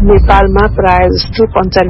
नेपालमा प्राय जस्तो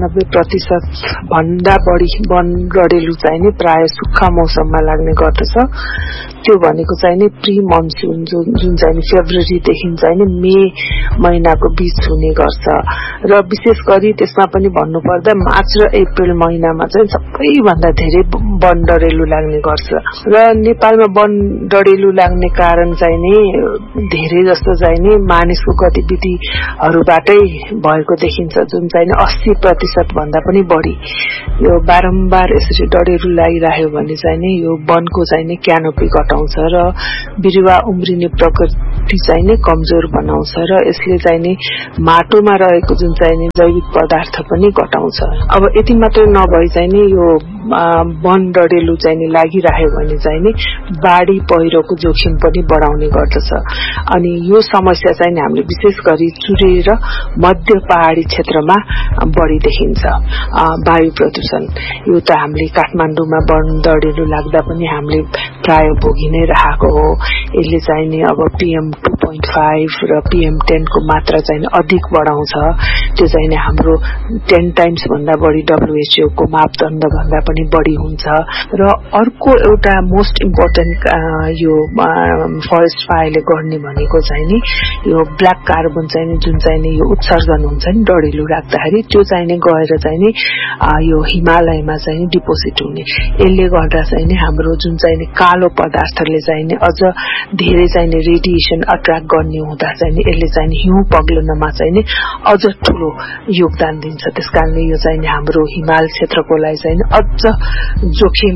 95% भन्दा बढी वन डढेलु चाहिँ नि प्राय सुक्खा मौसममा लाग्ने गर्दछ। त्यो भनेको चाहिँ नि प्री मनसुन जुन चाहिँ नि फेब्रुअरी देखि चाहिँ नि मे महिनाको बीच हुने गर्छ र विशेष गरी त्यसमा पनि भन्नुपर्दा मार्च र अप्रिल महिनामा चाहिँ सबैभन्दा धेरै वन डढेलु लाग्ने गर्छ र नेपालमा वन डढेलु लाग्ने कारण चाहिँ नि धेरै जस्तो चाहिँ नि मानिसको गतिविधिहरूबाटै भएको देखिन्छ, जुन चाहिँ 80% भन्दा पनि बढी। यो बारम्बार यसरी डढेलु लागिरह्यो भने चाहिँ नि यो वनको चाहिँ नि क्यानोपी घटाउँछ र बिरुवा उम्रिने प्रकृति चाहिँ नि कमजोर बनाउँछ र यसले चाहिँ नि माटोमा रहेको जुन चाहिँ नि जैविक पदार्थ पनि घटाउँछ। अब यति मात्र नभई चाहिँ नि यो वन डढेलु चाहिँ नि लागिरह्यो भने चाहिँ नि बाढी पहिरोको जोखिम पनि बढाउने गर्दछ। अनि यो समस्या चाहिँ नि हामीले विशेष गरी चुरे र मध्य पहाडी क्षेत्रमा बढी देखिन्छ। वायु प्रदूषण यो त हामीले काठमाडौँमा वन डढेलु लाग्दा पनि हामीले प्राय भोगी नै रहेको हो। यसले चाहिँ नि अब PM 2.5 र PM10 को मात्रा चाहिँ अधिक बढाउँछ। त्यो चाहिँ नि हाम्रो 10 टाइम्स भन्दा बढी WHO को मापदण्ड भन्दा पनि बढी हुन्छ। र अर्को एउटा मोस्ट इम्पोर्टेन्ट यो फरेस्ट फायरले गर्ने भनेको चाहिँ नि यो ब्ल्याक कार्बन चाहिँ नि जुन चाहिँ नि यो उत्सर्जन हुन्छ नि डढेलु राख्दाखेरि त्यो चाहिँ नि गएर चाहिँ नि यो हिमालयमा चाहिँ नि डिपोजिट हुने। यसले गर्दा चाहिँ नि हाम्रो जुन चाहिँ नि कालो पदार्थले चाहिँ नि अझ धेरै चाहिँ नि रेडिएसन अट्र्याक्ट गर्ने हुँदा चाहिँ नि यसले चाहिँ नि हिउँ पग्लनमा चाहिँ नि अझ ठूलो योगदान दिन्छ। त्यसकारणले यो चाहिँ नि हाम्रो हिमाल क्षेत्रको लागि चाहिँ नि अझ जोखिम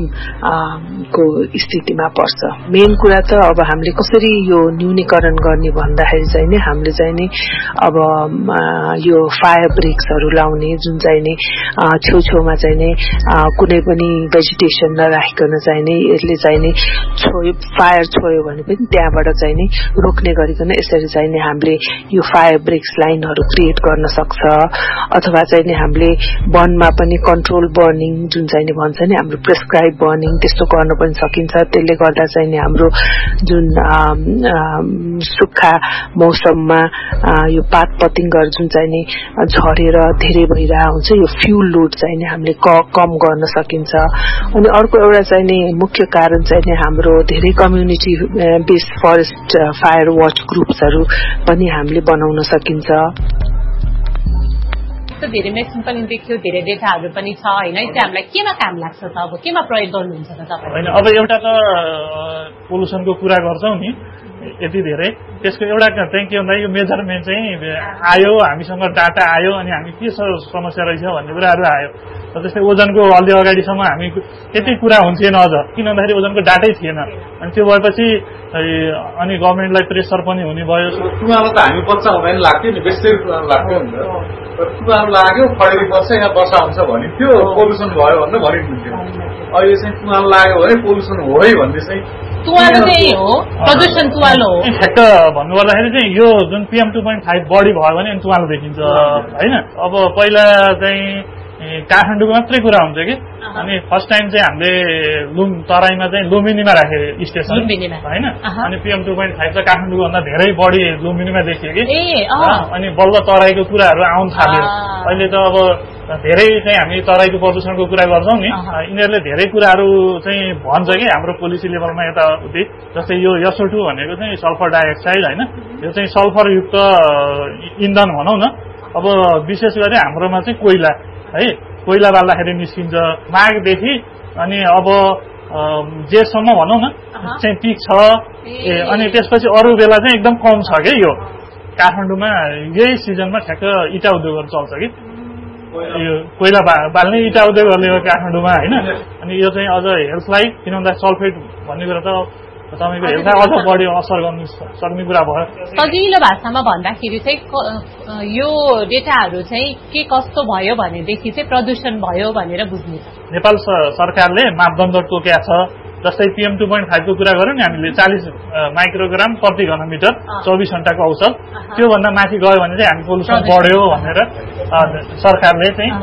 को स्थितिमा पर्छ। मेन कुरा त अब हामीले कसरी यो न्यूनीकरण गर्ने भन्दाखेरि चाहिँ नि हामीले चाहिँ नि अब यो फायर ब्रेक्सहरू लाउने, जुन चाहिँ नि छेउछेउमा चाहिँ नि कुनै पनि भेजिटेसन नराखिकन चाहिँ नि यसले चाहिँ नि फायर छोयो भने पनि त्यहाँबाट चाहिँ नि रोक्ने गरिकन यसरी चाहिँ नि हामीले यो फायर ब्रेक्स लाइनहरू क्रिएट गर्न सक्छ। अथवा चाहिँ नि हामीले वनमा पनि कन्ट्रोल बर्निङ जुन चाहिँ नि भन्छ नि हाम्रो प्रेस्क्राइब बर्निङ त्यस्तो गर्न पनि सकिन्छ। त्यसले गर्दा चाहिँ नि हाम्रो जुन सुक्खा मौसममा यो पात पतिङ्गर जुन चाहिँ नि झरेर धेरै भइरहेको हुन्छ यो फ्युल लोड चाहिँ नि हामीले कम गर्न सकिन्छ। अनि अर्को एउटा चाहिँ नि मुख्य कारण चाहिँ नि हाम्रो धेरै community based forest fire watch ग्रुप्सहरू पनि हामीले बनाउन सकिन्छ। धेरै मेसिन पनि देखियो, धेरै डेटाहरू पनि छ हैन। त्यो हामीलाई केमा काम लाग्छ त? अब केमा प्रयोग गर्नुहुन्छ त तपाईहरु? हैन, अब एउटा त पोल्युसनको कुरा गर्छौं नि यति धेरै, त्यसको एउटा चाहिँ के भन्दा यो मेजरमेन्ट चाहिँ आयो, हामीसँग डाटा आयो अनि हामी के समस्या रहेछ भन्ने कुराहरू आयो। जस्तै ओजनको अलि अगाडिसम्म हामी त्यति कुरा हुन्थेन अझ, किन भन्दाखेरि ओजनको डाटै थिएन। अनि त्यो भएपछि अनि गभर्नमेन्टलाई प्रेसर पनि हुने भयो। कुवामा त हामी बच्चा हुँदैन लाग्थ्यो नि, बेसरी कुवामा लाग्थ्यो नि, कुवामा लाग्यो खडेरी पर्छ यहाँ वर्षा हुन्छ भनिन्थ्यो, पोल्युसन भयो भनेर भनिन्थ्यो। अहिले चाहिँ कुवामा लाग्यो भने पोल्युसन हो है भन्ने चाहिँ तुवालो चाहिँ हो, प्रदूषण तुवालो हो। ठ्याक्क भन्नुपर्दाखेरि चाहिँ यो जुन PM 2.5 बढी भयो भने तुवालो देखिन्छ हैन। अब पहिला चाहिँ काठमाडौँको मात्रै कुरा हुन्छ कि, अनि फर्स्ट टाइम चाहिँ हामीले तराईमा चाहिँ लुम्बिनीमा राखे स्टेसन हैन। अनि PM 2.5 चाहिँ काठमाडौँको भन्दा धेरै बढी लुम्बिनीमा देखियो कि, अनि बल्ल तराईको कुराहरू आउन थाल्यो। अहिले त अब धेरै चाहिँ हामी तराईको प्रदूषणको कुरा गर्छौं नि, यिनीहरूले धेरै कुराहरू चाहिँ भन्छ कि हाम्रो पोलिसी लेभलमा यताउति। जस्तै यो SO2 भनेको चाहिँ सल्फर डाइअक्साइड हैन, यो चाहिँ सल्फर युक्त इन्धन भनौं न। अब विशेष गरी हाम्रोमा चाहिँ कोइला है, कोइला बाल्दाखेरि निस्किन्छ माघदेखि अनि अब जेठसम्म भनौं न चाहिँ पिक छ। अनि त्यसपछि अरू बेला चाहिँ एकदम कम छ के। यो काठमाडौँमा यही सिजनमा ठ्याक्क इटा उद्योगहरू चल्छ कि, यो कोइला बाल्ने इटा उद्योगहरूले काठमाडौँमा हैन। अनि यो चाहिँ अझ हेल्थलाई, किन भन्दा सल्फेट भन्ने कुरा त तपाईको हेल्थलाई अझ बढी असर गर्न सक्ने कुरा भयो। सजिलो भाषामा भन्दाखेरि चाहिँ यो डेटाहरू चाहिँ के कस्तो भयो भनेदेखि चाहिँ प्रदूषण भयो भनेर बुझ्ने छ। नेपाल सरकारले मापदण्ड तोकेको छ। जस्तै PM 2.5 को कुरा गर्यौं नि हामीले, 40 माइक्रोग्राम प्रति घनमिटर 24 घण्टाको औसत, त्यो भन्दा माथि गयो भने चाहिँ हामी पोल्युसन बढ्यो भनेर सरकारले चाहिँ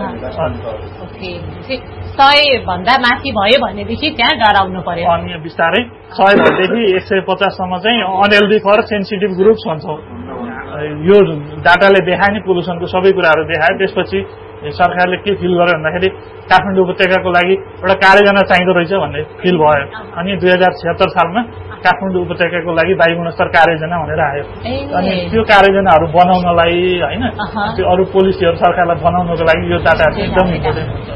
100 भन्दा माथि भयो भनेदेखि त्यहाँ डराउनु पर्यो। अनि बिस्तारै 100 भन्देखि 150 सम्म चाहिँ अनहेल्दी फर सेन्सिटिभ ग्रुप्स भन्छौं यो डाटाले देखाए नि पोल्युसनको सबै कुराहरू देखायो। त्यसपछि सरकारले के फिल गर्यो भन्दाखेरि काठमाडौँ उपत्यकाको लागि एउटा कार्ययोजना चाहिँदो रहेछ भन्ने फिल भयो। अनि 2076 सालमा काठमाडौँ उपत्यकाको लागि वायु गुणस्तर कार्ययोजना भनेर आयो। अनि त्यो कार्ययोजनाहरू बनाउनलाई होइन त्यो अरू पोलिसीहरू सरकारलाई बनाउनको लागि यो डाटा एकदम इम्पोर्टेन्ट हुन्छ।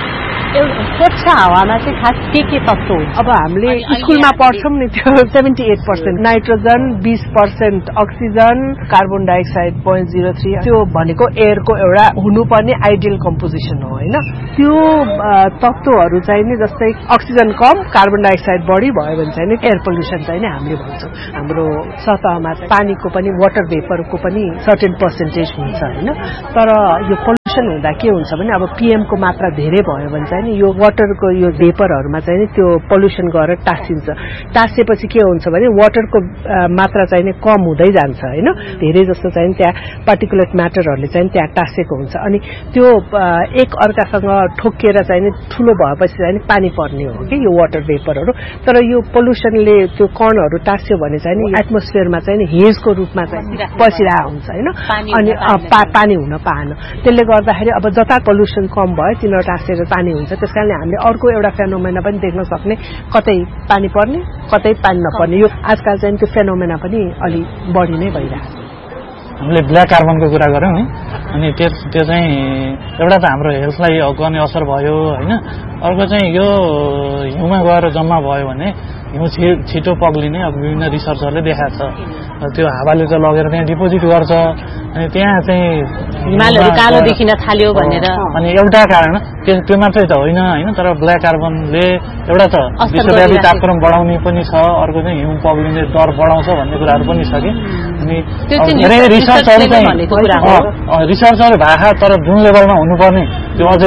स्वच्छ हावामा चाहिँ खास के तत्त्व हुन्छ? अब हामीले स्कुलमा पढ्छौँ नि त्यो 78% नाइट्रोजन, 20% अक्सिजन, कार्बन डाइअक्साइड 0.03 त्यो भनेको एयरको एउटा हुनुपर्ने आइडियल कम्पोजिसन हो होइन। त्यो तत्त्वहरू चाहिँ नि जस्तै अक्सिजन कम कार्बन डाइअक्साइड बढी भयो भने चाहिँ नि एयर पोल्युसन चाहिँ नि हामीले भन्छौँ। हाम्रो सतहमा पानीको पनि वाटर भेपरको पनि सर्टेन पर्सेन्टेज हुन्छ होइन। तर यो पोल्युसन हुँदा के हुन्छ भने अब पीएमको मात्रा धेरै भयो भने चाहिँ यो वाटरको यो भेपरहरूमा चाहिँ नि त्यो पोल्युसन गरेर टाँसिन्छ। टाँसेपछि के हुन्छ भने वाटरको मात्रा चाहिँ नि कम हुँदै जान्छ होइन। धेरै जस्तो चाहिँ त्यहाँ पार्टिकुलेट म्याटरहरूले चाहिँ त्यहाँ टाँसेको हुन्छ। अनि त्यो एक अर्कासँग ठोकिएर चाहिँ नि ठुलो भएपछि चाहिँ नि पानी पर्ने हो कि यो वाटर भेपरहरू। तर यो पोल्युसनले त्यो कणहरू टाँस्यो भने चाहिँ नि एटमोस्फियरमा चाहिँ नि हेजको रूपमा चाहिँ पसिरहेको हुन्छ होइन। अनि पानी हुन पाएन। त्यसले गर्दाखेरि अब जता पोल्युसन कम भयो तिनीहरू टाँसेर पानी हुन्छ। त्यसकारणले हामीले अर्को एउटा फेनोमेना पनि देख्न सक्ने, कतै पानी पर्ने कतै पानी नपर्ने। यो आजकल चाहिँ त्यो फेनोमेना पनि अलि बढी नै भइरहेको छ। हामीले ब्ल्याक कार्बनको कुरा गऱ्यौँ नि, अनि त्यो चाहिँ एउटा त हाम्रो हेल्थलाई गर्ने असर भयो होइन। अर्को चाहिँ यो हिउँमा गएर जम्मा भयो भने हिउँ छिटो पग्लिने अब विभिन्न रिसर्चहरूले देखाएको छ। त्यो हावाले चाहिँ लगेर त्यहाँ डिपोजिट गर्छ अनि त्यहाँ चाहिँ हिमालहरू कालो देखिन थाल्यो भनेर। अनि एउटा कारण त्यो मात्रै त होइन तर ब्ल्याक कार्बनले एउटा त विश्वव्यापी तापक्रम बढाउने पनि छ, अर्को चाहिँ हिउँ पग्लिने दर बढाउँछ भन्ने कुराहरू पनि छ कि। अनि धेरै रिसर्चहरू चाहिँ रिसर्चहरू भएको तर जुन लेभलमा हुनुपर्ने त्यो अझै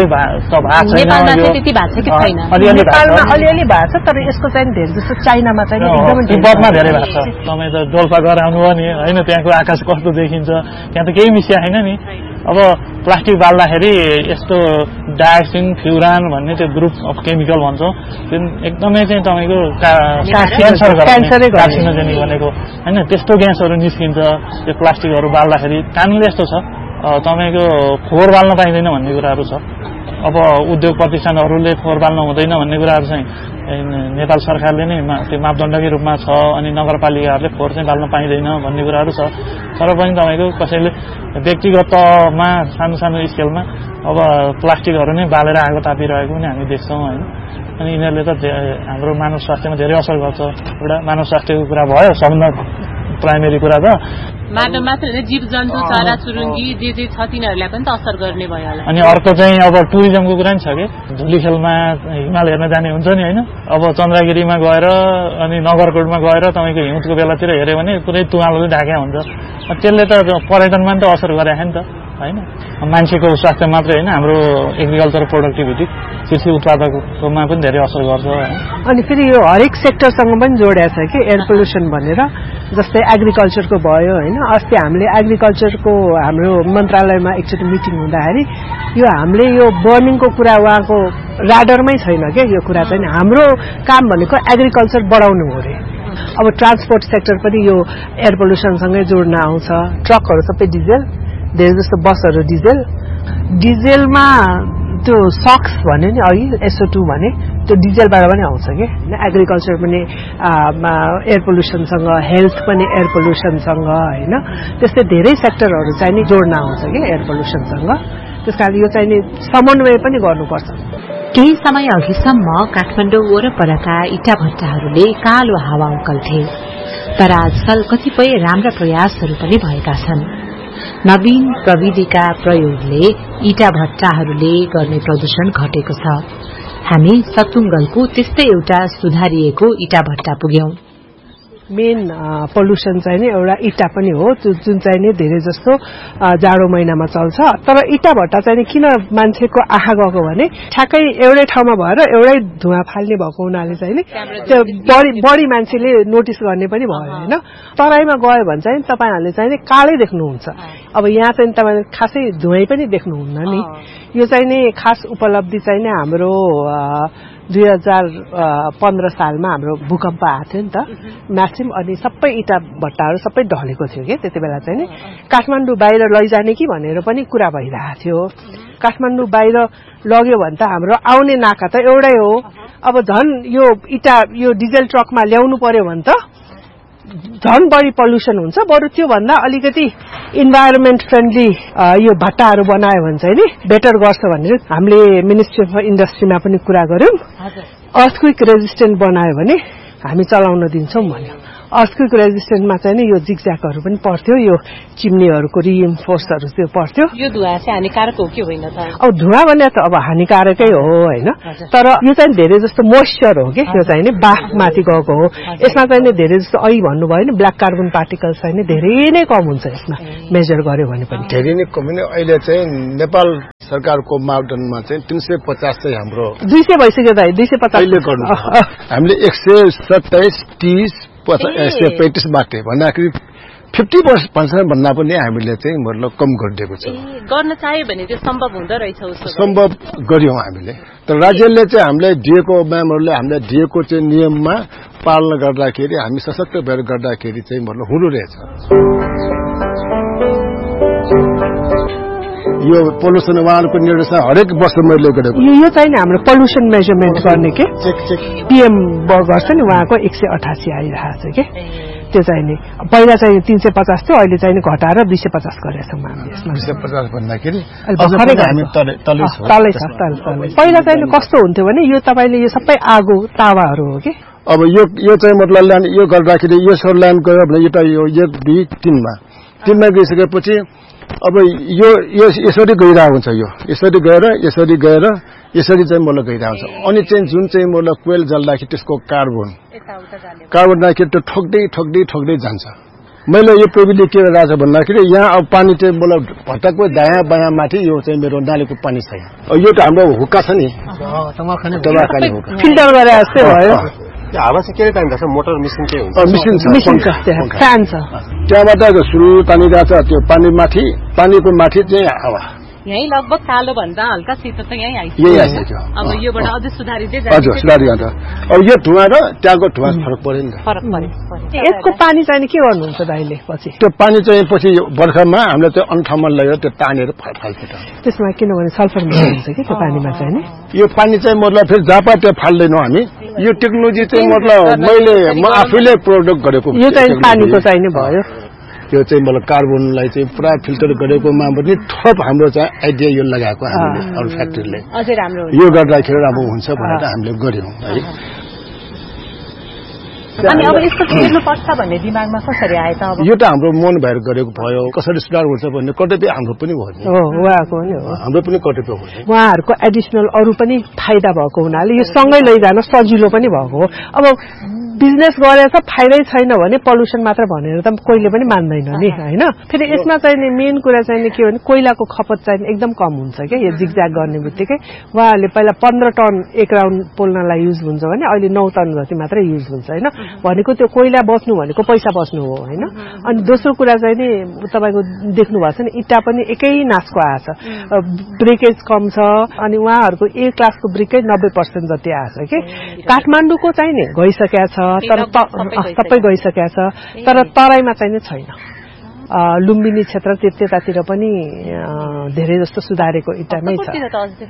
अलिअलि भएको छ। तर यसको चाहिँ धेरै जस्तो चाइनामा चाहिँ एकदमै तिब्बतमा धेरै भएको छ। तपाईँ त डोल्पा गएर आउनुभयो नि होइन, त्यहाँको आकाश कस्तो देखिन्छ, त्यहाँ त केही मिसिया छैन नि। अब प्लास्टिक बाल्दाखेरि यस्तो डायोक्सिन फ्युरान भन्ने त्यो ग्रुप अफ केमिकल भन्छौँ, त्यो एकदमै चाहिँ तपाईँको कार्सिनोजेनिक भनेको होइन त्यस्तो ग्यासहरू निस्किन्छ त्यो प्लास्टिकहरू बाल्दाखेरि। कानुनले यस्तो छ तपाईँको फोहोर बाल्न पाइँदैन भन्ने कुराहरू छ। अब उद्योग प्रतिष्ठानहरूले फोहोर बाल्न हुँदैन भन्ने कुराहरू चाहिँ नेपाल सरकारले नै त्यो मापदण्डकै रूपमा छ। अनि नगरपालिकाहरूले फोहोर चाहिँ बाल्न पाइँदैन भन्ने कुराहरू छ। तर पनि तपाईँको कसैले व्यक्तिगतमा सानो सानो स्केलमा अब प्लास्टिकहरू नै बालेर आगो तापिरहेको पनि हामी देख्छौँ होइन। अनि यिनीहरूले त हाम्रो मानव स्वास्थ्यमा धेरै असर गर्छ। एउटा मानव स्वास्थ्यको कुरा भयो, सबभन्दा प्राइमेरी कुरा त मानव मात्र होइन जीव जन्तु चरा चुरुङ्गी जे छ तिनीहरूलाई पनि त असर गर्ने भयो होला। अनि अर्को चाहिँ अब टुरिज्मको कुरा नि छ कि धुलीखेलमा हिमाल हेर्न जाने हुन्छ नि होइन। अब चन्द्रगिरीमा गएर अनि नगरकोटमा गएर तपाईँको हिउँदको बेलातिर हेऱ्यो भने पुरै तुवालोले ढाक्या हुन्छ। त्यसले त पर्यटनमा पनि त असर गरेको नि त होइन। मान्छेको स्वास्थ्य मात्रै होइन हाम्रो एग्रिकल्चर प्रोडक्टिभिटी कृषि उत्पादकमा पनि धेरै असर गर्छ। अनि फेरि यो हरेक सेक्टरसँग पनि जोडिएको छ कि एयर पोल्युसन भनेर। जस्तै एग्रिकल्चरको भयो होइन। अस्ति हामीले एग्रिकल्चरको हाम्रो मन्त्रालयमा एकचोटि मिटिङ हुँदाखेरि यो हामीले यो बर्निङको कुरा उहाँको राडरमै छैन क्या। यो कुरा चाहिँ हाम्रो काम भनेको एग्रिकल्चर बढाउनु हो अरे। अब ट्रान्सपोर्ट सेक्टर पनि यो एयर पोल्युसनसँगै जोड्न आउँछ। ट्रकहरू सबै डिजेल, धेरै जस्तो बसहरू डिजेलमा त्यो सक्स भन्यो नि अघि SO2 भने त्यो डिजेलबाट पनि आउँछ कि। एग्रिकल्चर पनि एयर पोल्युसनसँग, हेल्थ पनि एयर पोल्युसनसँग होइन। त्यस्तै धेरै सेक्टरहरू चाहिँ नि जोड्न आउँछ कि एयर पोल्युसनसँग। त्यसकारण यो चाहिँ नि समन्वय पनि गर्नुपर्छ। केही समय अघिसम्म काठमाडौँ वरपरका इटा भट्टाहरूले कालो हावा उकल्थे, तर आजकल कतिपय राम्रा प्रयासहरू पनि भएका छन्। नवीन प्रविधिका प्रयोगले इटा भट्टाहरूले गर्ने प्रदूषण घटेको छ। हामी सतुङ्गलको त्यस्तै एउटा सुधारिएको इटा भट्टा पुग्यौं। मेन पोल्युसन चाहिँ नि एउटा इटा पनि हो, त्यो जुन चाहिँ नि धेरै जस्तो जाडो महिनामा चल्छ। तर इटा भट्टा चाहिँ किन मान्छेको आँखा गएको भने ठ्याक्कै एउटै ठाउँमा भएर एउटै धुवा फाल्ने भएको हुनाले चाहिँ नि त्यो बढी मान्छेले नोटिस गर्ने पनि भयो होइन। तराईमा गयो भने चाहिँ तपाईहरुले चाहिँ नि कालै देख्नुहुन्छ। अब यहाँ चाहिँ तपाईले खासै धुवै पनि देख्नुहुन्न नि। यो चाहिँ नि खास उपलब्धि चाहिँ नि हाम्रो 2015 सालमा हाम्रो भूकम्प आएको थियो नि त म्यासिम अनि सबै इटा भट्टाहरू सबै ढलेको थियो के त्यति बेला चाहिँ नि काठमाडौँ बाहिर लैजाने कि भनेर पनि कुरा भइरहेको थियो काठमाडौँ बाहिर लग्यो भने त हाम्रो आउने नाका त एउटै हो अब झन् यो इटा यो डिजेल ट्रकमा ल्याउनु पर्यो भने त झन् बढी पल्युसन हुन्छ बरु त्यो भन्दा अलिकति इन्भाइरोमेन्ट फ्रेन्डली यो भट्टाहरू बनायो भने चाहिँ नि बेटर गर्छ भनेर हामीले मिनिस्ट्री अफ इन्डस्ट्रीमा पनि कुरा गर्यौं अर्थक्वेक रेजिस्टेन्ट बनायो भने हामी चलाउन दिन्छौं भन्यो अर्थक्वेक रेजिस्टेन्टमा चाहिँ नि यो जिगज्यागहरू पनि पर्थ्यो यो चिम्नीहरूको रिइन्फोर्सहरू त्यो पर्थ्यो यो धुवा चाहिँ हानिकारक हो कि होइन त अब धुवा भने त अब हानिकारकै हो हैन तर यो चाहिँ धेरै जस्तो मोइस्चर हो के यो चाहिँ नि बाफमाथि गएको हो यसमा चाहिँ नि धेरै जस्तो अघि भन्नुभयो नि ब्ल्याक कार्बन पार्टिकल्स चाहिँ नि धेरै नै कम हुन्छ यसमा मेजर गर्यो भने पनि धेरै नै कम नै अहिले चाहिँ नेपाल सरकारको मापदण्डमा चाहिँ 350 चाहिँ हाम्रो 200 भइसक्यो त 250 अहिले गर्नु हामीले 127 30 135 बाटे भन्दाखेरि 50% भन्दा पनि हामीले चाहिँ मतलब कम गरिदिएको छ गर्न चाह्यो भने त्यो सम्भव हुँदो रहेछ उसो सम्भव गर्यौं हामीले तर राज्यले चाहिँ हामीलाई दिएको म्यामहरुले हामीलाई दिएको चाहिँ नियममा पालना गर्दाखेरि हामी सशक्त भएर गर्दाखेरि चाहिँ मतलब हुनु रहेछ यो पोल्युसन उहाँहरुको निर्देशन हरेक वर्ष मैले गरेको यो चाहिँ नि हाम्रो पोल्युसन मेजरमेन्ट गर्ने के पीएम गर्छ नि उहाँको 188 आइरहेको छ के त्यो चाहिँ नि पहिला चाहिँ 350 थियो अहिले चाहिँ घटाएर 250 गरेछौं हामीले यसमा 250 भन्दाखेरि हामी तलै छ पहिला चाहिँ कस्तो हुन्थ्यो भने यो तपाईले यो सबै आगो तावाहरू हो के अब यो चाहिँ मतलब ल्यान्ड यो गर्दाखेरि यो सर ल्यान्ड गयो भने यो 1 2 3 मा गइसकेपछि अब यो यसरी गइरहेको हुन्छ यो यसरी गएर यसरी चाहिँ मोल गइरहेको हुन्छ अनि चाहिँ जुन चाहिँ मोल कोइल जल्दाखेरि त्यसको कार्बन राखेर त्यो ठोक्दै जान्छ मैले यो प्रविधि के राछ भन्दाखेरि यहाँ अब पानी चाहिँ मोल भट्टाको दायाँ बायाँ माथि यो चाहिँ मेरो नालीको पानी छ यो त हाम्रो हुक्का छ नि तमाखाली हुक्का फिल्टर गरे जस्तै भयो हावा चाहिँ के टाइम लाग्छ मोटर मिसिन के हुन्छ मिसिन छ फ्यान छ त्यहाँबाट सुरु तानिरहेछ त्यो पानीको माथि चाहिँ हावा यही लगभग कालो भन्दा हल्का सेतो त यही आइसक्यो अब योबाट अझै सुधारिदै जान्छ हजुर सुधारिन्छ अब यो धुवा र त्यहाँको धुवा फरक पर्यो नि फरक पर्यो यसको पानी चाहिँ के गर्नुहुन्छ दाइले पछि त्यो पानी चाहिँ पछि बर्खामा हामीले त्यो अन्ठामा लगेर त्यो तानेर फाल्छ त्यसमा किनभने सल्फर मिलाइन्छ कि त्यो पानीमा चाहिँ नि यो पानी चाहिँ मतलब फेरि जापा त्यो फाल्दैनौ हामी यो टेक्नोलोजी चाहिँ मतलब म आफैले प्रोडक्ट गरेको यो चाहिँ पानीको चाहिँ नि भयो यो चाहिँ मतलब कार्बनलाई चाहिँ पुरा फिल्टर गरेकोमा पनि थप हाम्रो चाहिँ आइडिया यो लगाएको हामीले अरु फ्याक्ट्रीले अझै राम्रो यो गर्दाखेरि राम्रो हुन्छ भनेर हामीले गर्यौं है अनि अब यसको हेर्नु पर्छ भन्ने दिमागमा कसरी आयो त अब यो त हाम्रो मन भएर गरेको भयो कसरी सुधार हुन्छ भन्ने कर्तव्य हाम्रो पनि हो नि उहाँको पनि हो हाम्रो पनि कर्तव्य हो उहाँहरुको एडिशनल अरु पनि फाइदा भएको हुनाले यो सँगै लैजान सजिलो पनि भएको हो अब बिजनेस गरेछ फाइदै छैन भने पोल्युसन मात्र भनेर त कोहीले पनि मान्दैन नि हैन फेरि यसमा चाहिँ नि मेन कुरा चाहिँ नि के भने कोइलाको खपत चाहिँ एकदम कम हुन्छ के यो जिगज्याग गर्ने बित्तिकै उहाँहरुले पहिला 15 टन एक राउन्ड पोल्नलाई युज हुन्छ भने अहिले 9 टन जति मात्र युज हुन्छ हैन भनेको त्यो कोइला बच्नु भनेको पैसा बच्नु हो हैन अनि दोस्रो कुरा चाहिँ नि तपाईको देख्नु भएको छ नि इटा पनि एकै नासको आछ ब्रेकेज कम छ अनि उहाँहरुको ए क्लासको ब्रेकेज 90% जति आछ के काठमाडौँको चाहिँ नि गइसक्या छ तर सबै गइसक्या छ तर तराईमा चाहिँ नि छैन लुम्बिनी क्षेत्र त्यतातिर पनि धेरै जस्तो सुधारेको इटा नै छ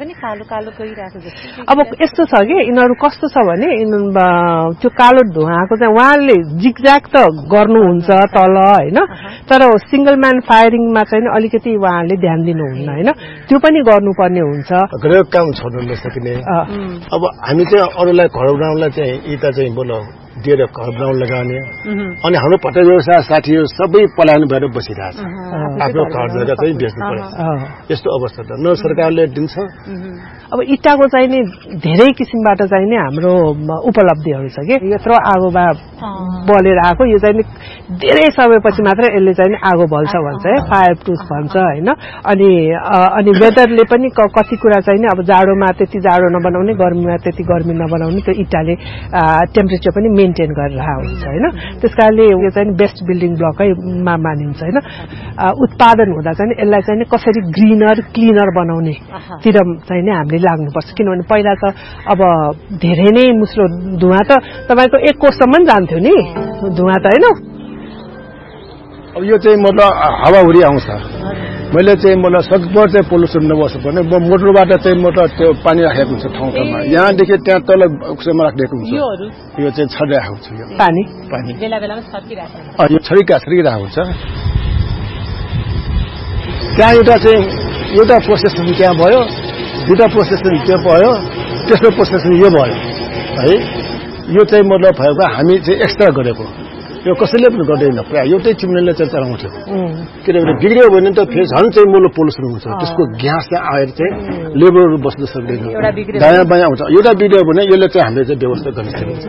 अब यस्तो छ के यिनीहरु कस्तो छ भने त्यो कालो धुवाको चाहिँ उहाँले जिगज्याग त गर्नुहुन्छ तल हैन तर सिंगल म्यान फायरिङमा चाहिँ अलिकति उहाँले ध्यान दिनुहुन्न हैन त्यो पनि गर्नुपर्ने हुन्छ गरेको काम छोड्नु नसकिने अब हामी चाहिँ अरूलाई घर बनाउनलाई चाहिँ इटा चाहिँ बोलो दिएर घर बनाउन लगाउने अनि हाम्रो पट्टा व्यवसाय साथीहरु सबै पलायन भएर बसिरहेछ आफ्नो घर जग्गा चाहिँ बेच्नु पर्छ यस्तो अवस्था त न सरकारले दिन्छ अब इटाको चाहिँ नि धेरै किसिमबाट चाहिँ नि हाम्रो उपलब्धिहरु छ के यत्रो आगोमा बलेर आको यो चाहिँ नि धेरै समयपछि मात्र यसले चाहिँ नि आगो बल्छ भन्छ है फायर प्रुफ भन्छ हैन अनि वेदरले पनि कति कुरा चाहिँ नि अब जाडोमा त्यति जाडो नबनाउने गर्मीमा त्यति गर्मी नबनाउने त्यो इटाले टेम्परेचर पनि मेन्टेन गरेर हुन्छ होइन। त्यसकारणले यो चाहिँ बेस्ट बिल्डिङ ब्लकैमा मानिन्छ होइन। उत्पादन हुँदा चाहिँ यसलाई चाहिँ कसरी ग्रिनर क्लिनर बनाउने तिर चाहिँ नि हामीले लाग्नुपर्छ। किनभने पहिला त अब धेरै नै मुस्लो धुवा त तपाईँको 1 कोससम्म जान्थ्यो नि धुवा त होइन। अब यो चाहिँ मतलब हावाहुरी आउँछ। मैले चाहिँ मतलब सकभर चाहिँ पोल्युसन नबस्नु पर्ने मोटरबाट चाहिँ मतलब त्यो पानी राखेको हुन्छ ठाउँ ठाउँमा, यहाँदेखि त्यहाँ तल उसमा राखिदिएको हुन्छ। यो चाहिँ छरिरहेको हुन्छ यो पानी बेला बेलामा छर्किरहेको यो छरिरहेको हुन्छ। त्यहाँ एउटा प्रोसेसन त्यहाँ भयो, 2टा प्रोसेसन त्यो भयो, तेस्रो प्रोसेसन यो भयो है। यो चाहिँ मतलब भएको हामी चाहिँ एक्स्ट्रा गरेको, यो कसैले पनि गर्दैन, प्राय एउटै चिम्नेले चाहिँ चलाउँथ्यो। किनभने बिग्रियो भने त फेरि झन् चाहिँ मुलो पोल्युसन हुन्छ, त्यसको ग्यास चाहिँ आएर चाहिँ लेबरहरू बस्न सक्दैन, दायाँ बायाँ आउँछ। एउटा बिग्रियो भने यसले चाहिँ हामीले चाहिँ व्यवस्था गर्न सकिन्छ।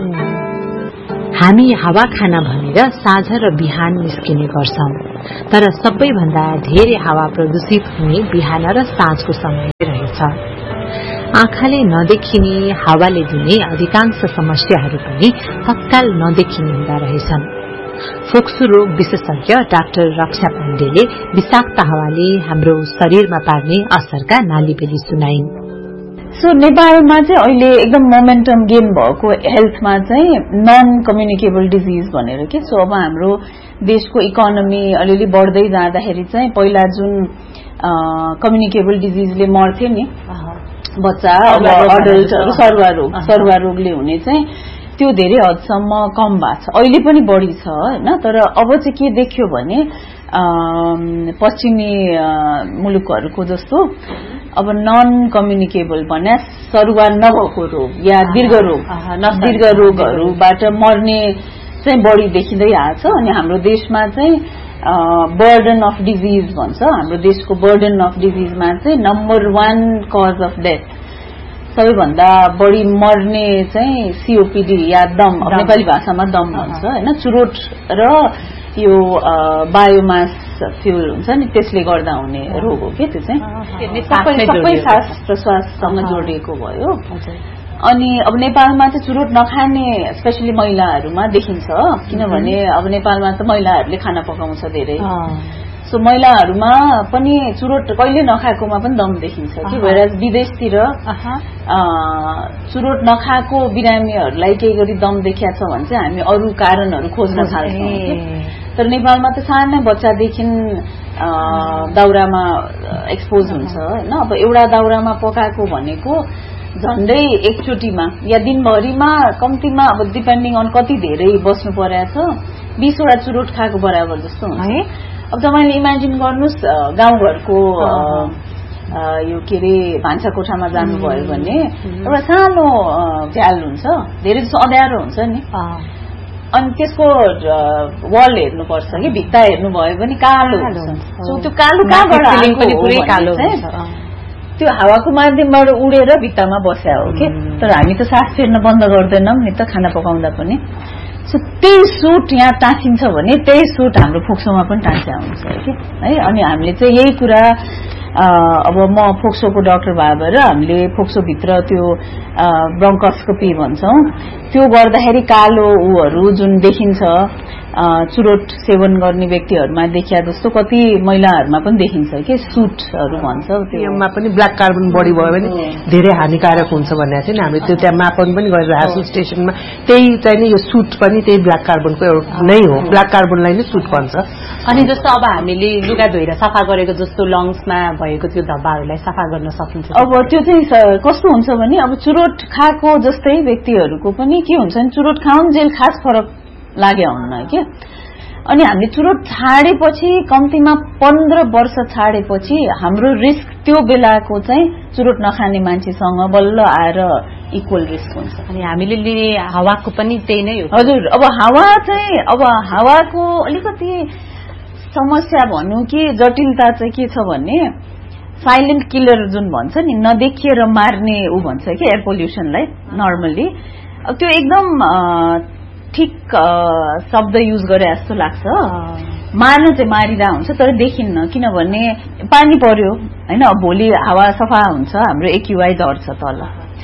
हामी हावा खान भनेर साँझ र बिहान निस्किने गर्छौं, तर सबैभन्दा धेरै हावा प्रदूषित हुने बिहान र साँझको समय रहेछ। आँखाले नदेखिने हावाले दिने अधिकांश समस्याहरू पनि तत्काल नदेखिने हुँदा रहेछन्। फोक्सो रोग विशेषज्ञ डाक्टर रक्षा पाण्डेले विषाक्त हावाले हाम्रो शरीरमा पार्ने असरका नालीबेली सुनाइन्। सो नेपालमा चाहिँ अहिले एकदम मोमेन्टम गेन भएको हेल्थमा चाहिँ नन कम्युनिकेबल डिजिज भनेर के। सो अब हाम्रो देशको इकोनोमी अलिअलि बढ्दै जाँदाखेरि चाहिँ पहिला जुन कम्युनिकेबल डिजिजले मर्थ्यो नि बच्चा अब अडल्टहरू, सर्वारोगले हुने चाहिँ त्यो धेरै हदसम्म कम भएको छ। अहिले पनि बढी छ होइन। तर अब चाहिँ के देख्यो भने पश्चिमी मुलुकहरूको जस्तो अब नन कम्युनिकेबल भने सरुवा नभएको रोग या दीर्घ रोगहरूबाट मर्ने चाहिँ बढी देखिँदै आएको छ। अनि हाम्रो देशमा चाहिँ बर्डन अफ डिजिज भन्छ। हाम्रो देशको बर्डन अफ डिजिजमा चाहिँ नम्बर 1 कज अफ डेथ सबैभन्दा बढी मर्ने चाहिँ सीओपीडी या दम, नेपाली भाषामा दम भन्छ होइन। चुरोट र यो बायोमास फ्युल हुन्छ नि त्यसले गर्दा हुने रोग हो के। त्यो चाहिँ सबै श्वास प्रश्वाससँग जोडिएको भयो। अनि अब नेपालमा चाहिँ चुरोट नखाने स्पेशली महिलाहरूमा देखिन्छ, किनभने अब नेपालमा त महिलाहरूले खाना पकाउँछ धेरै। सो महिलाहरूमा पनि चुरोट कहिले नखाएकोमा पनि दम देखिन्छ कि। भएर विदेशतिर चुरोट नखाएको बिरामीहरूलाई केही गरी दम देखिया छ भने चाहिँ हामी अरू कारणहरू खोज्न थाल्छौँ। तर नेपालमा त सानै बच्चादेखि दाउरामा एक्सपोज हुन्छ होइन। अब एउटा दाउरामा पकाएको भनेको झन्डै एकचोटिमा या दिनभरिमा कम्तीमा अब डिपेन्डिङ अन कति धेरै बस्नु परेको छ 20 वटा चुरोट खाएको बराबर जस्तो हुन्छ। अब तपाईले इमेजिन गर्नुस् गाउँघरको यो के रे भान्सा कोठामा जानुभयो भने एउटा सानो झ्याल हुन्छ, धेरै जसो अँध्यारो हुन्छ नि। अनि त्यसको वाल हेर्नुपर्छ कि भित्ता हेर्नुभयो भने कालो हुन्छ। सो त्यो कालो कहाँबाट त्यो हावाको माध्यमबाट उडेर भित्तामा बस्या हो कि। तर हामी त सास फेर्न बन्द गर्दैनौँ नि त खाना पकाउँदा पनि। सो त्यही सुट यहाँ टाँसिन्छ भने त्यही सुट हाम्रो फोक्सोमा पनि टाँस्या हुन्छ कि है। अनि हामीले चाहिँ यही कुरा अब म फोक्सोको डाक्टर भएर हामीले फोक्सोभित्र त्यो ब्रोन्कोस्कोपी भन्छौँ, त्यो गर्दाखेरि कालो ऊहरू जुन देखिन्छ चुरोट सेवन गर्ने व्यक्तिहरूमा देखिया जस्तो कति महिलाहरूमा पनि देखिन्छ कि सुटहरू भन्छ। त्योमा पनि ब्ल्याक कार्बन बढी भयो भने धेरै हानिकारक हुन्छ भनेर चाहिँ हामीले त्यो त्यहाँ मापन पनि गरिरहेको छु स्टेसनमा। त्यही चाहिँ यो सुट पनि त्यही ब्ल्याक कार्बनको एउटा नै हो, ब्ल्याक कार्बनलाई नै सुट भन्छ। अनि जस्तो अब हामीले लुगा धोएर सफा गरेको जस्तो लङ्समा भएको त्यो धब्बाहरूलाई सफा गर्न सकिन्छ। अब त्यो चाहिँ कस्तो हुन्छ भने अब चुरोट खाएको जस्तै व्यक्तिहरूको पनि के हुन्छ भने चुरोट खाउन् जेल खास फरक लाग्यो हुन्न के। अनि हामीले चुरोट छाडेपछि कम्तीमा 15 वर्ष छाडेपछि हाम्रो रिस्क त्यो बेलाको चाहिँ चुरोट नखाने मान्छेसँग बल्ल आएर इक्वल रिस्क हुन्छ। अनि हामीले लिने हावाको पनि त्यही नै हो। हजुर। अब हावा चाहिँ अब हावाको अलिकति समस्या भनौँ कि जटिलता चाहिँ के छ भने साइलेन्ट किलर जुन भन्छ नि, नदेखिएर मार्ने ऊ भन्छ कि एयर पोल्युसनलाई नर्मली। अब त्यो एकदम ठिक शब्द युज गरे जस्तो लाग्छ। मार्न चाहिँ मारिरहेको हुन्छ तर देखिन्न, किनभने पानी पर्यो होइन। अब भोलि हावा सफा हुन्छ हाम्रो एक्युआई झर्छ तल। त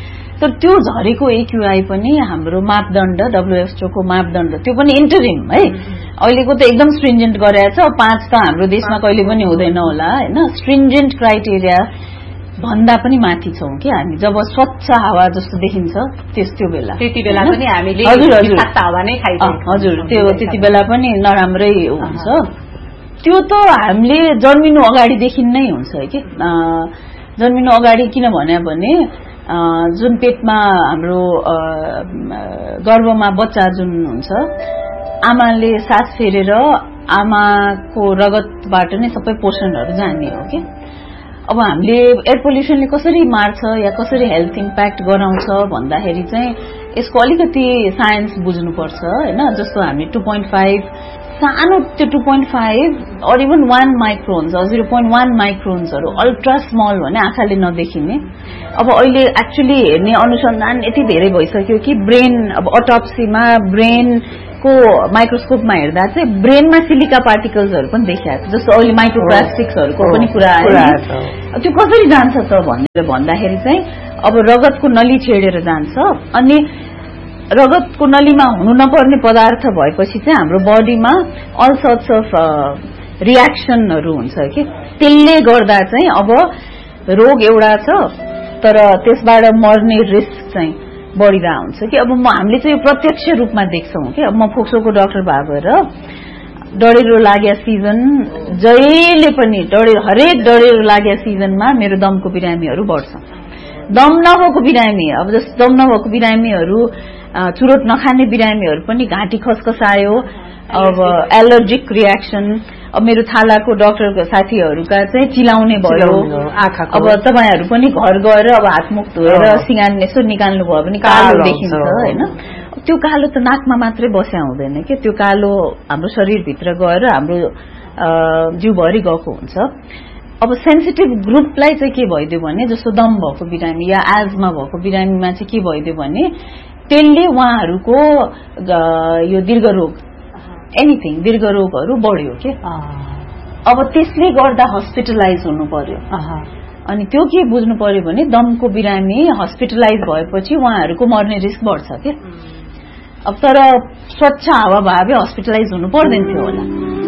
तर त्यो झरेको AQI पनि हाम्रो मापदण्ड WHO को मापदण्ड त्यो पनि इन्टरिम है अहिलेको त एकदम स्ट्रिन्जेन्ट गरेछ 5 त हाम्रो देशमा कहिले पनि हुँदैन होला हैन स्ट्रिन्जेन्ट क्राइटेरिया भन्दा पनि माथि छौं कि हामी जब स्वच्छ हावा जस्तो देखिन्छ त्यो बेला त्यति बेला पनि हामीले विषाक्त हावा नै खाइरहेको हजुर त्यो त्यति बेला पनि नराम्रै हुन्छ त्यो त हामीले जन्मिनु अगाडि देखि नै हुन्छ कि जन्मिनु अगाडि किन भने जुन पेटमा हाम्रो गर्भमा बच्चा जुन हुन्छ आमाले सास फेरेर आमाको रगतबाट नै सबै पोषणहरू जाने हो कि अब हामीले एयर पोल्युसनले कसरी मार्छ या कसरी हेल्थ इम्प्याक्ट गराउँछ भन्दाखेरि चाहिँ यसको अलिकति साइन्स बुझ्नुपर्छ हैन जस्तो हामी 2.5 सानो त्यो 2.5 or even 1 microns 0.1 माइक्रोन्सहरु ultra small भने आँखाले नदेखिने अब अहिले एक्चुअली हेर्ने अनुसन्धान यति धेरै भइसक्यो कि ब्रेन अब अटोप्सीमा ब्रेन को माइक्रोस्कोपमा हेर्दा चाहिँ ब्रेनमा सिलिका पार्टिकल्सहरु पनि देखिएको जस्तो अहिले माइक्रोप्लास्टिक्सहरुको पनि कुरा आयो त्यो कसरी जान्छ त भनेर भन्दाखेरि चाहिँ अब रगतको नली छेडेर जान्छ अनि रगतको नलीमा हुनु नपर्ने पदार्थ भएपछि चाहिँ हाम्रो बडीमा अल सर्ट्स अफ रिएक्सनहरु हुन्छ कि त्यसले गर्दा चाहिँ अब रोग एउटा छ तर त्यसबाट मर्ने रिस्क चाहिँ बढिरा हुन्छ कि अब हामीले चाहिँ यो प्रत्यक्ष रूपमा देख्छौं कि अब म फोक्सोको डाक्टर भएर डढेरो लाग्या सिजन जहिले पनि हरेक डढेरो लाग्या सिजनमा मेरो दमको बिरामीहरु बढ्छ दम नभएको बिरामी अब जस्तो दम नभएको बिरामीहरु चुरोट नखाने बिरामीहरु पनि घाँटी खसखसायो अब एलर्जिक रिएक्सन अब मेरो थालाको डाक्टरको साथीहरुका चाहिँ चिलाउने भयो आँखाको अब तपाईहरु पनि घर गएर अब हातमुख धोएर सिंगान यसो निकाल्नु भयो भने कालो देखिन्छ हैन त्यो कालो त नाकमा मात्रै बस्या हुँदैन के त्यो कालो हाम्रो शरीर भित्र गएर हाम्रो जिउभरि गएको हुन्छ अब सेन्सिटिभ ग्रुपलाई चाहिँ के भइदियो भने जस्तो दम भएको बिरामी या एजमा भएको बिरामीमा चाहिँ के भइदियो भने त्यसले उहाँहरुको यो दीर्घ रोग एनीथिङ दीर्घ रोगहरु बढ्यो के अब त्यसले गर्दा हस्पिटलाइज हुनु पर्यो अनि त्यो के बुझ्नु पर्यो भने दमको बिरामी हस्पिटलाइज भएपछि उहाँहरुको मर्ने रिस्क बढ्छ के अब तर स्वच्छ हावा भए हस्पिटलाइज हुनु पर्दैन थियो होला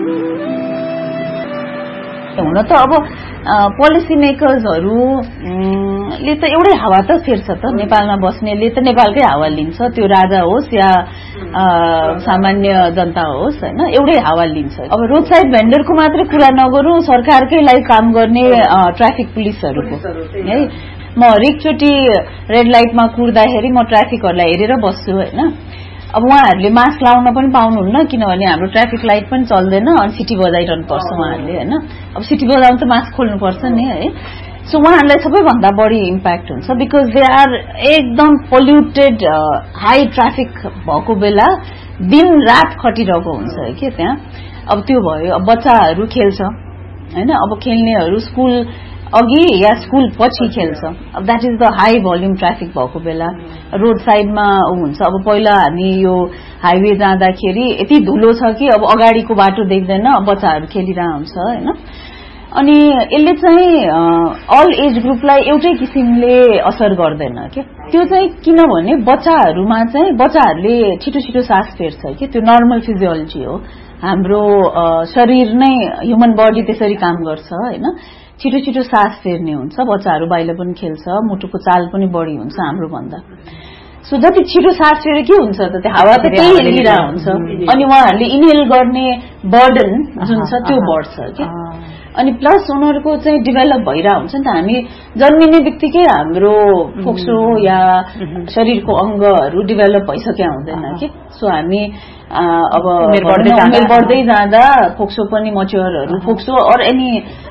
हुन त अब पोलिसी मेकर्सहरुले त एउटै हावा त फेर्छ त नेपालमा बस्नेले त नेपालकै हावा लिन्छ त्यो राजा होस् या सामान्य जनता होस् हैन एउटै हावा लिन्छ अब रोड साइड भेन्डरको मात्र कुरा नगरौं सरकारकै लागि काम गर्ने ट्राफिक पुलिसहरुको है म हरेकचोटी रेड लाइटमा कुर्दाखेरि म ट्राफिकहरुलाई हेरेर बस्छु हैन अब उहाँहरुले मास्क लाउन पनि पाउनुहुन्न किनभने हाम्रो ट्राफिक लाइट पनि चल्दैन अनि सिटी बजाइरहनु पर्छ उहाँहरुले हैन अब सिटी बजाउन त मास्क खोल्नु पर्छ नि है सो उहाँहरुलाई सबैभन्दा बढी इम्प्याक्ट हुन्छ बिकज दे आर एकदम पोल्युटेड हाई ट्राफिक भएको बेला दिन रात खटिरहेको हुन्छ के त्यहाँ अब त्यो भयो अब बच्चाहरु खेल्छ हैन अब खेल्नेहरु स्कुल अघि या स्कुल पछि खेल्छ अब that is the high volume traffic भएको बेला रोड साइडमा हुन्छ अब पहिला हामी यो हाइवे जाँदाखेरि यति धुलो छ कि अब अगाडिको बाटो देख्दैन बच्चाहरु खेलिरा हुन्छ हैन अनि यसले चाहिँ अल एज ग्रुपलाई एउटै किसिमले असर गर्दैन के त्यो चाहिँ किनभने बच्चाहरुमा चाहिँ बच्चाहरुले छिटो छिटो सास फेर्छ के त्यो नर्मल फिजियोलोजी हो हाम्रो शरीर नै ह्युमन बडी त्यसरी काम गर्छ हैन छिटो छिटो सास फेर्ने हुन्छ बच्चाहरु बाहिर पनि खेल्छ मुटुको चाल पनि बढी हुन्छ हाम्रो भन्दा सो जति छिटो सास फेरे के हुन्छ त त्यो हावा त त्यही हिँडिरा हुन्छ अनि उहाँहरुले इनहेल गर्ने बर्डन जुन छ त्यो बढ्छ के अनि प्लस उनीहरुको चाहिँ डेभलप भइरा हुन्छ नि त हामी जन्मिने बित्तिकै हाम्रो फोक्सो या शरीरको अंगहरु डेभलप भइसक्या हुँदैन के सो हामी अब उमेर बढ्दै जाँदा फोक्सो पनि मच्योरहरु फोक्सो अर एनी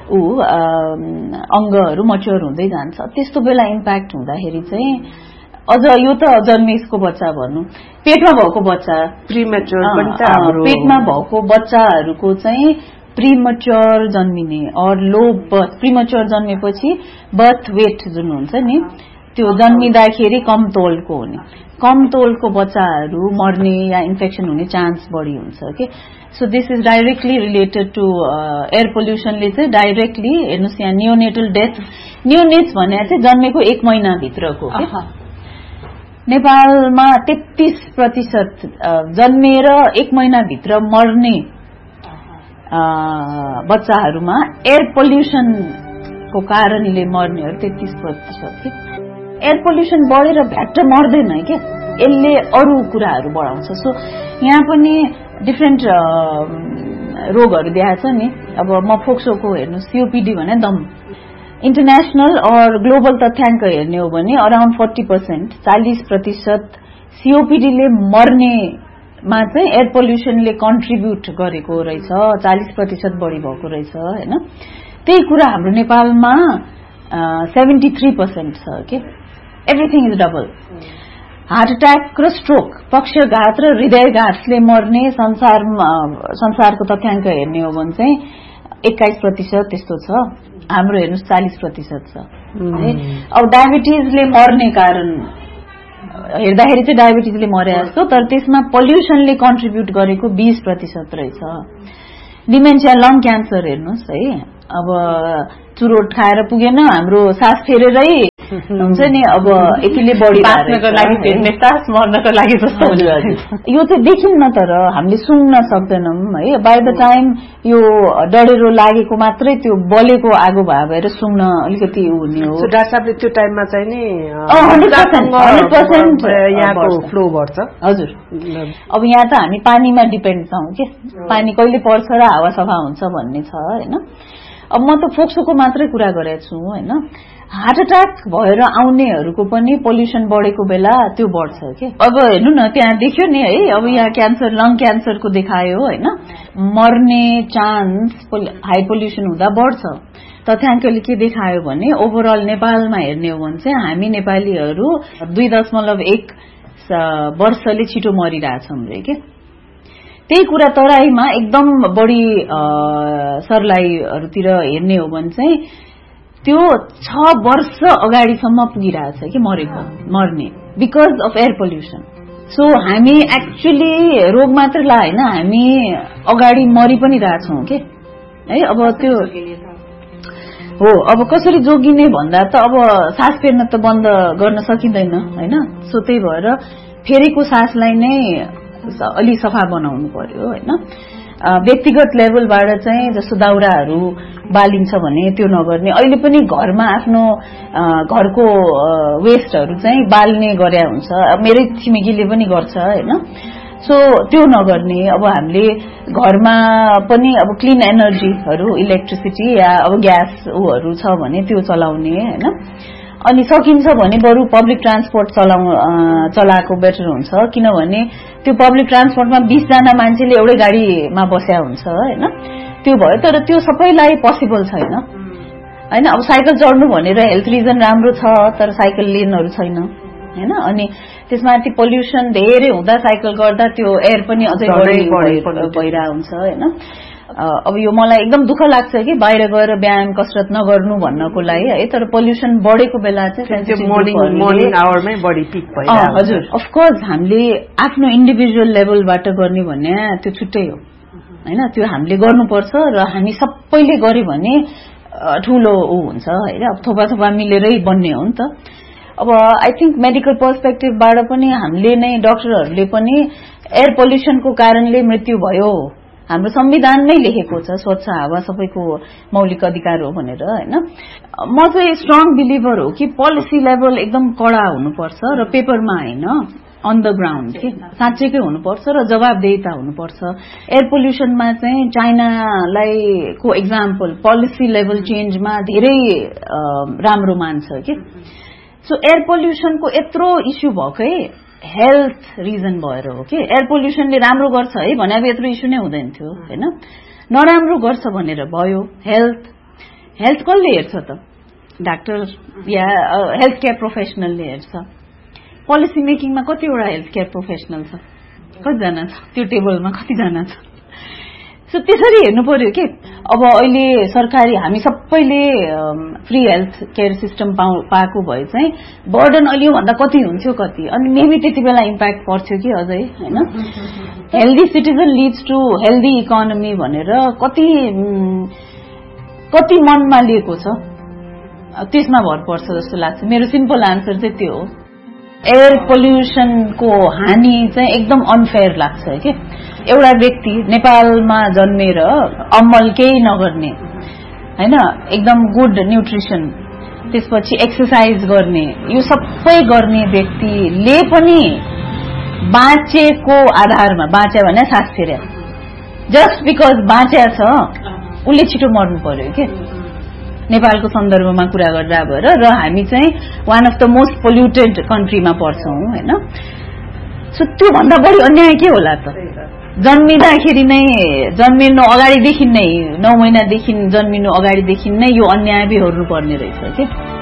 अंगहरु मच्योर हुँदै जान्छ त्यस्तो बेला इम्प्याक्ट हुँदाखेरि चाहिँ अझ यो त जन्मेको बच्चा भन्नु पेटमा भएको बच्चा प्रीमेच्योर पनि त पेटमा भएको बच्चाहरुको चाहिँ प्रीमेच्योर जन्मिने और लो बर्थ प्रीमेच्योर जन्मेपछि बर्थ वेट जुन हुन्छ नि त्यो जन्मिँदाखेरि कम तोलको हुने कम तोलको बच्चाहरु मर्ने या इन्फेक्सन हुने चान्स बढी हुन्छ के so this is directly related to air पोल्युसनले चाहिँ डाइरेक्टली हेर्नुस् यहाँ नियोनेटल डेथ नियोनेट्स भने चाहिँ जन्मेको 1 महिना भित्रको के नेपालमा 33% जन्मेर 1 महिनाभित्र मर्ने बच्चाहरूमा एयर पोल्युसनको कारणले मर्नेहरू 33%। एयर पोल्युसन बढेर भ्याट मर्दैन क्या, यसले अरू कुराहरू बढाउँछ। सो यहाँ पनि डिफ्रेन्ट रोगहरू देखाएको छ नि। अब म फोक्सोको हेर्नु, सीओपीडी भने दम, इन्टरनेशनल और ग्लोबल तथ्याङ्क हेर्ने हो भने अराउन्ड 40%, 40% सीओपीडीले मर्नेमा चाहिँ एयर पोल्युसनले कन्ट्रिब्युट गरेको रहेछ, 40% बढी भएको रहेछ हैन। त्यही कुरा हाम्रो नेपालमा 73% छ के। Everything is double. Heart attack र स्ट्रोक, पक्षघात र हृदयघातले मर्ने संसारको तथ्याङ्क हेर्ने हो भने चाहिँ 21% त्यस्तो छ। हाम्रो हेर्नुस् 40% छ। अब डायबिटिजले मर्ने कारण हेर्दाखेरि चाहिँ डायबिटिजले मरे जस्तो, तर त्यसमा पोल्युसनले कन्ट्रिब्युट गरेको 20% रहेछ। डिमेन्सिया, लङ क्यान्सर हेर्नुस् है, अब चुरोट खाएर पुगेन, हाम्रो सास फेरेरै हुन्छ नि, अब यतिले बढी बाँच्नको लागि फेर्ने सास, मर्नको लागि जस्तो हुन्छ। यो चाहिँ देखिन्न, तर हामीले सुन्न सक्दैनौँ है। बाई द टाइम यो डढेरो लागेको मात्रै त्यो बलेको आगो भएर सुन्न अलिकति हुने हो। डाक्टर साहबले त्यो टाइममा चाहिँ नि 100% यहाँको फ्लो बढ्छ। हजुर। अब यहाँ त हामी पानीमा डिपेन्ड छौँ के, पानी कहिले पर्छ र हावा सफा हुन्छ भन्ने छ हैन। अब म त फोक्सोको मात्रै कुरा गरेको छु हैन। हार्ट अट्याक भएर आउनेहरूको पनि पोल्युसन बढेको बेला त्यो बढ्छ के। अब हेर्नु न, त्यहाँ देख्यो नि है, अब यहाँ क्यान्सर, लङ क्यान्सरको देखायो हैन, मर्ने चान्स हाई पोल्युसन हुँदा बढ्छ। तथ्याङ्कले के देखायो भने ओभरअल नेपालमा हेर्ने हो भने चाहिँ हामी नेपालीहरू 2.1 वर्षले छिटो मरिरहेछौँ रे के। त्यही कुरा तराईमा एकदम बढी सर्लाहीहरूतिर हेर्ने हो भने चाहिँ त्यो 6 वर्ष अगाडिसम्म पुगिरहेछ कि मर्ने because of air pollution. So हामी एक्चुअली रोग मात्र होइन, हामी अगाडि मरि पनि रहेछौँ के है। अब त्यो हो, अब कसरी जोगिने भन्दा त अब सास फेर्न त बन्द गर्न सकिँदैन हैन। सो त्यही भएर फेरेको सासलाई नै अलि सफा बनाउनु पर्यो हैन। व्यक्तिगत लेभलबाट चाहिँ जस्तो दाउराहरू बालिन्छ भने त्यो नगर्ने। अहिले पनि घरमा आफ्नो घरको वेस्टहरू चाहिँ बाल्ने गरे हुन्छ, मेरै छिमेकीले पनि गर्छ हैन। सो त्यो नगर्ने। अब हामीले घरमा पनि अब क्लिन एनर्जीहरू, इलेक्ट्रिसिटी या अब ग्यास ऊहरू छ भने त्यो चलाउने हैन। अनि सकिन्छ भने बरु पब्लिक ट्रान्सपोर्ट चलाएको बेटर हुन्छ, किनभने त्यो पब्लिक ट्रान्सपोर्टमा 20 जना मान्छेले एउटै गाडीमा बस्या हुन्छ हैन। त्यो भयो, तर त्यो सबैलाई पोसिबल छैन हैन। अब साइकल चढ्नु भनेर हेल्थ रिजन राम्रो छ, तर साइकल लेनहरू छैन हैन। अनि त्यसमाथि पोल्युसन धेरै हुँदा साइकल गर्दा त्यो एयर पनि अझै बढी भइरहेको हुन्छ हैन। अब यो मलाई एकदम दुःख लाग्छ कि बाहिर गएर व्यायाम कसरत नगर्नु भन्नको लागि है, तर पोल्युसन बढेको बेला चाहिँ मर्निङ आवरमै बढी पिक भइरहेको। हजुर, अफ कोर्स हामीले आफ्नो इन्डिभिजुअल लेभलबाट गर्ने भने त्यो छुट्टै हो हैन। त्यो हामीले गर्नुपर्छ र हामी सबैले गरे भने ठूलो हुन्छ हैन। अब थोपा थोपा मिलेरै बन्ने हो नि त। अब आई थिंक मेडिकल पर्सपेक्टिभबाट पनि हामीले नै डाक्टरहरूले पनि एयर पोल्युसनको कारणले मृत्यु भयो, हाम्रो संविधान नै लेखेको छ स्वच्छ हावा सबैको मौलिक अधिकार हो भनेर हैन। म चाहिँ स्ट्रङ बिलिभर हो कि पोलिसी लेभल एकदम कडा हुनुपर्छ र पेपरमा हैन, अन द ग्राउन्ड के साँच्चैकै हुनुपर्छ र जवाबदेहिता हुनुपर्छ। एयर पोल्युसनमा चाहिँ चाइनालाई को एक्जाम्पल पोलिसी लेभल चेन्जमा धेरै राम्रो मान्छ के। सो एयर पोल्युसनको यत्रो इस्यु भएकै हेल्थ रिजन भएर हो कि। एयर पोल्युसनले राम्रो गर्छ है भने अब यत्रो इस्यु नै हुँदैन थियो हैन। नराम्रो गर्छ भनेर भयो। हेल्थ कसले हेर्छ त? डाक्टर या हेल्थ केयर प्रोफेसनलले हेर्छ। पोलिसी मेकिङमा कतिवटा हेल्थ केयर प्रोफेसनल छ? कतिजना छ त्यो टेबलमा? कतिजना छ? सो त्यसरी हेर्नु पर्यो कि। अब अहिले सरकारी हामी सबैले फ्री हेल्थ केयर सिस्टम पाएको भए चाहिँ बर्डन अलि भन्दा कति हुन्थ्यो कति, अनि मेबी त्यति बेला इम्प्याक्ट पर्थ्यो कि अझै हैन। Healthy citizen leads to healthy economy भनेर कति मनमा लिएको छ, त्यसमा भर पर्छ जस्तो लाग्छ। मेरो सिम्पल आन्सर चाहिँ त्यो हो। एयर पोल्युसनको हानि चाहिँ एकदम अनफेयर लाग्छ के एउटा व्यक्ति नेपालमा जन्मेर अमल केही नगर्ने हैन एकदम गुड न्युट्रिसन त्यसपछि एक्सरसाइज गर्ने यो सबै गर्ने व्यक्तिले पनि बाँचेको आधारमा बाँचे भने सास फेर्या जस्ट बिकज बाँच्या छ उसले छिटो मर्नु पर्यो के नेपालको सन्दर्भमा कुरा गर्दा भएर र हामी चाहिँ one of the most polluted कन्ट्रीमा पर्छौं हैन सो त्यो भन्दा बढी अन्याय के होला त जन्मिँदाखेरि नै जन्मिनु अगाडिदेखि नै 9 महिनादेखि जन्मिनु अगाडिदेखि नै यो अन्याय बिहोर्नु पर्ने रहेछ के